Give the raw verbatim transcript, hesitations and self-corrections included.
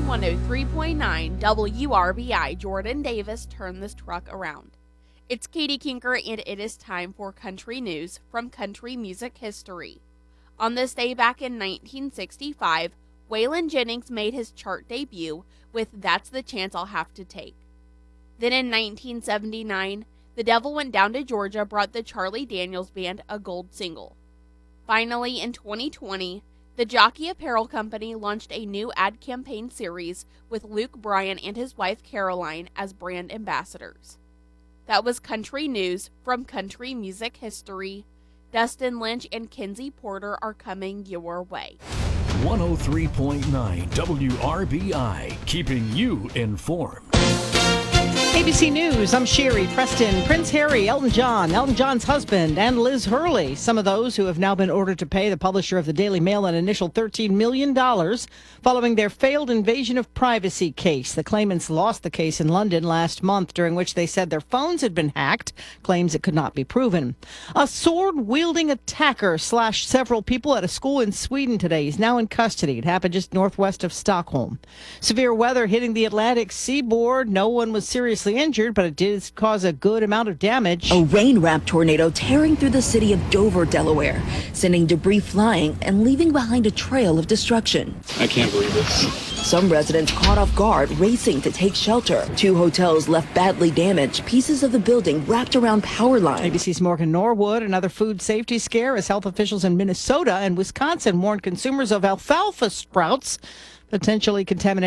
one oh three point nine W R B I, Jordan Davis turned this truck around. It's Katie Kinker, and it is time for country news from country music history. On this day back in nineteen sixty-five, Waylon Jennings made his chart debut with That's the Chance I'll Have to Take. Then in nineteen seventy-nine, The Devil Went Down to Georgia brought the Charlie Daniels Band a gold single. Finally, in twenty twenty, the Jockey Apparel Company launched a new ad campaign series with Luke Bryan and his wife Caroline as brand ambassadors. That was country news from country music history. Dustin Lynch and Kenzie Porter are coming your way. one oh three point nine W R B I, keeping you informed. A B C News, I'm Sherry Preston. Prince Harry, Elton John, Elton John's husband, and Liz Hurley, some of those who have now been ordered to pay the publisher of the Daily Mail an initial thirteen million dollars following their failed invasion of privacy case. The claimants lost the case in London last month, during which they said their phones had been hacked, claims it could not be proven. A sword-wielding attacker slashed several people at a school in Sweden today. He's now in custody. It happened just northwest of Stockholm. Severe weather hitting the Atlantic seaboard. No one was seriously injured, but it did cause a good amount of damage. A rain-wrapped tornado tearing through the city of Dover, Delaware, sending debris flying and leaving behind a trail of destruction. I can't believe this. Some residents caught off guard, racing to take shelter. Two hotels left badly damaged, pieces of the building wrapped around power lines. A B C's Morgan Norwood, another food safety scare as health officials in Minnesota and Wisconsin warned consumers of alfalfa sprouts potentially contaminated